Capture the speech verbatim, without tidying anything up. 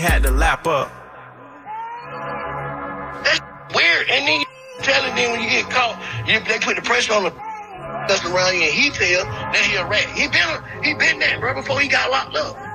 had to lap up. That's weird. And then you telling them when you get caught, you, they put the pressure on the that's around you and he tell that he a rat. He been he been that, bro, before he got locked up.